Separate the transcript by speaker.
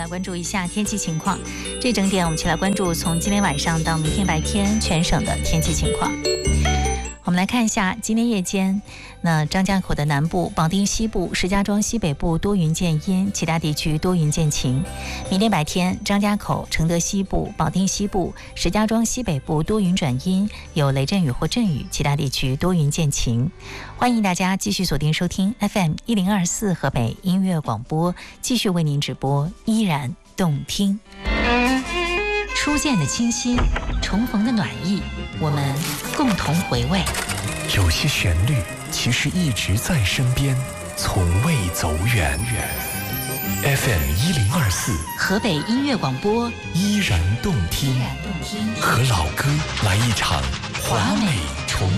Speaker 1: 来关注一下天气情况。这整点我们一起来关注从今天晚上到明天白天全省的天气情况。我们来看一下今天夜间，那张家口的南部、保定西部、石家庄西北部多云见阴，其他地区多云见晴。明天白天，张家口、承德西部、保定西部、石家庄西北部多云转阴，有雷阵雨或阵雨，其他地区多云见晴。欢迎大家继续锁定收听 FM1024河北音乐广播，继续为您直播，依然动听。初见的清新，重逢的暖意，我们共同回味。
Speaker 2: 有些旋律其实一直在身边，从未走远。FM1024
Speaker 1: 河北音乐广播，
Speaker 2: 依然动听，和老歌来一场华美